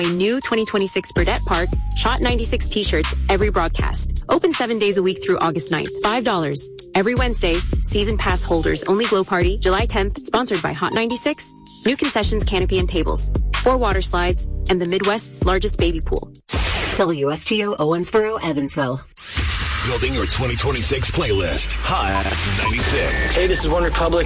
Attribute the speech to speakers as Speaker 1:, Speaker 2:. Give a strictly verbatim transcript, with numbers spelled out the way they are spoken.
Speaker 1: A new twenty twenty-six Burdette Park Shot ninety-six t-shirts every broadcast. Open seven days a week through August ninth. five dollars. Every Wednesday, season pass holders only glow party July tenth, sponsored by Hot ninety-six. New concessions, canopy and tables. Four water slides and the Midwest's largest baby pool.
Speaker 2: W S T O Owensboro, Evansville.
Speaker 3: Building your twenty twenty-six playlist. Hot ninety-six.
Speaker 4: Hey, this is One Republic.